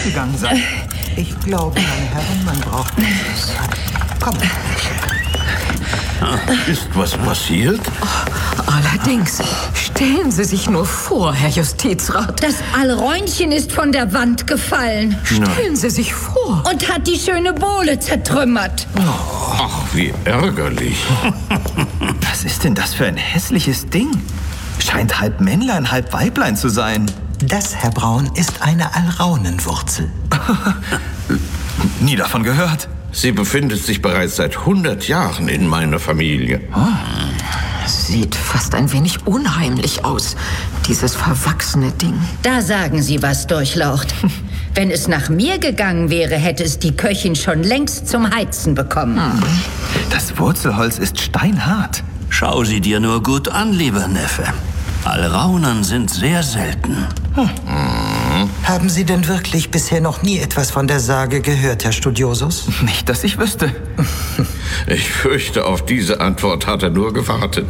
schiefgegangen sein. Ich glaube, meine Herren, man braucht nichts. Komm. Ist was passiert? Allerdings. Stellen Sie sich nur vor, Herr Justizrat. Das Alräunchen ist von der Wand gefallen. Stellen Sie sich vor. Und hat die schöne Bohle zertrümmert. Ach, wie ärgerlich. Was ist denn das für ein hässliches Ding? Scheint halb Männlein, halb Weiblein zu sein. Das, Herr Braun, ist eine Alraunenwurzel. Nie davon gehört. Sie befindet sich bereits seit 100 Jahren in meiner Familie. Sieht fast ein wenig unheimlich aus, dieses verwachsene Ding. Da sagen Sie was, Durchlaucht. Wenn es nach mir gegangen wäre, hätte es die Köchin schon längst zum Heizen bekommen. Das Wurzelholz ist steinhart. Schau sie dir nur gut an, lieber Neffe. Alraunen sind sehr selten. Haben Sie denn wirklich bisher noch nie etwas von der Sage gehört, Herr Studiosus? Nicht, dass ich wüsste. Ich fürchte, auf diese Antwort hat er nur gewartet.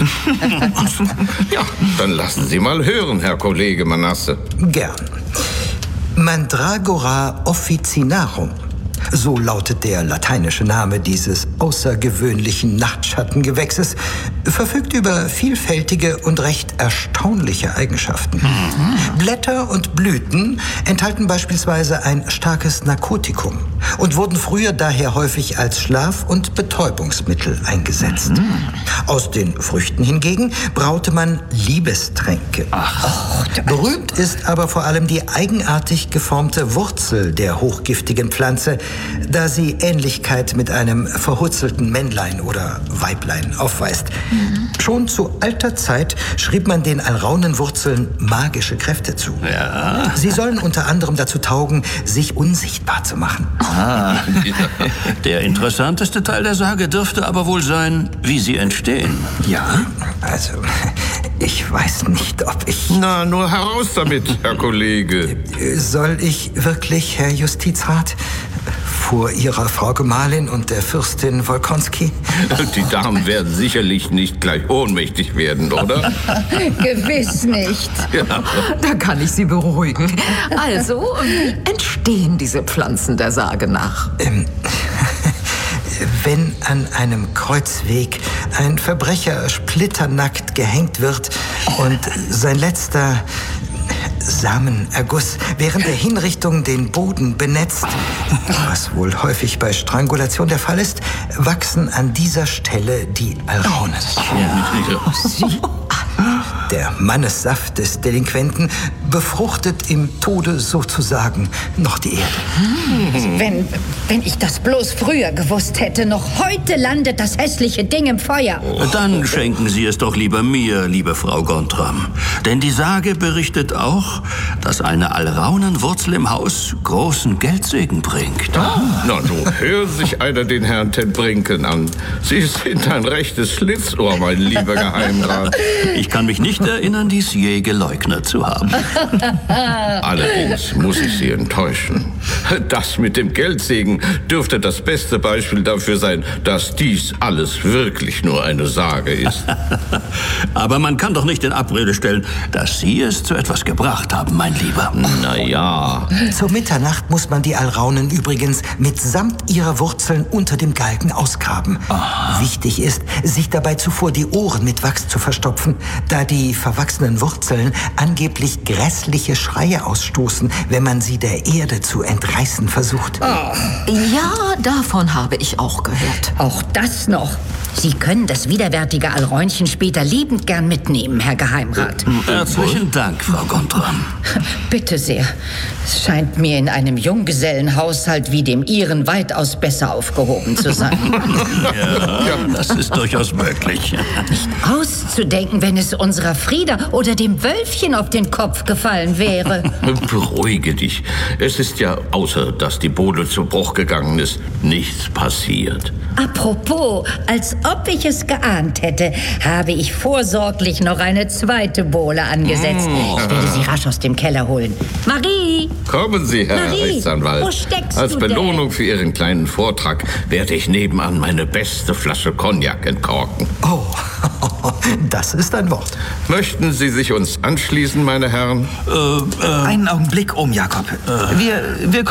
Ja, dann lassen Sie mal hören, Herr Kollege Manasse. Gern. Mandragora officinarum. So lautet der lateinische Name dieses außergewöhnlichen Nachtschattengewächses, verfügt über vielfältige und recht erstaunliche Eigenschaften. Blätter und Blüten enthalten beispielsweise ein starkes Narkotikum und wurden früher daher häufig als Schlaf- und Betäubungsmittel eingesetzt. Aus den Früchten hingegen braute man Liebestränke. Berühmt ist aber vor allem die eigenartig geformte Wurzel der hochgiftigen Pflanze, da sie Ähnlichkeit mit einem verhutzelten Männlein oder Weiblein aufweist. Schon zu alter Zeit schrieb man den Alraunenwurzeln magische Kräfte zu. Ja. Sie sollen unter anderem dazu taugen, sich unsichtbar zu machen. Der interessanteste Teil der Sage dürfte aber wohl sein, wie sie entstehen. Ja, also, ich weiß nicht, ob ich... Na, nur heraus damit, Herr Kollege. Soll ich wirklich, Herr Justizrat, vor Ihrer Frau Gemahlin und der Fürstin Wolkonski? Die Damen werden sicherlich nicht gleich ohnmächtig werden, oder? Gewiss nicht. Ja. Da kann ich Sie beruhigen. Also, wie entstehen diese Pflanzen der Sage nach? Wenn an einem Kreuzweg ein Verbrecher splitternackt gehängt wird und sein letzter Samenerguss während der Hinrichtung den Boden benetzt, was wohl häufig bei Strangulation der Fall ist, wachsen an dieser Stelle die Alraunen. Der Mannessaft des Delinquenten befruchtet im Tode sozusagen noch die Erde. Wenn ich das bloß früher gewusst hätte, noch heute landet das hässliche Ding im Feuer. Dann schenken Sie es doch lieber mir, liebe Frau Gontram. Denn die Sage berichtet auch, dass eine Alraunenwurzel im Haus großen Geldsegen bringt. Na, so hören sich einer den Herrn ten Brinken an. Sie sind ein rechtes Schlitzohr, mein lieber Geheimrat. Ich kann mich nicht erinnern, dies je geleugnet zu haben. Allerdings muss ich Sie enttäuschen. Das mit dem Geldsegen dürfte das beste Beispiel dafür sein, dass dies alles wirklich nur eine Sage ist. Aber man kann doch nicht in Abrede stellen, dass Sie es zu etwas gebracht haben, mein Lieber. Na ja. Zur Mitternacht muss man die Alraunen übrigens mitsamt ihrer Wurzeln unter dem Galgen ausgraben. Wichtig ist, sich dabei zuvor die Ohren mit Wachs zu verstopfen, da die verwachsenen Wurzeln angeblich grässliche Schreie ausstoßen, wenn man sie der Erde zu entreißen versucht. Ja, davon habe ich auch gehört. Auch das noch. Sie können das widerwärtige Alräunchen später liebend gern mitnehmen, Herr Geheimrat. Herzlichen Dank, Frau Gontram. Bitte sehr. Es scheint mir in einem Junggesellenhaushalt wie dem Ihren weitaus besser aufgehoben zu sein. Ja, das ist durchaus möglich. Auszudenken, wenn es unserer Frieda oder dem Wölfchen auf den Kopf gefallen wäre. Beruhige dich. Es ist ja, außer dass die Bohle zu Bruch gegangen ist, nichts passiert. Apropos, als ob ich es geahnt hätte, habe ich vorsorglich noch eine zweite Bohle angesetzt. Ich werde sie rasch aus dem Keller holen. Marie! Kommen Sie, Herr Marie, Rechtsanwalt. wo steckst Als du Belohnung für Ihren kleinen Vortrag werde ich nebenan meine beste Flasche Cognac entkorken. Oh, das ist ein Wort. Möchten Sie sich uns anschließen, meine Herren? Einen Augenblick, Jakob. Wir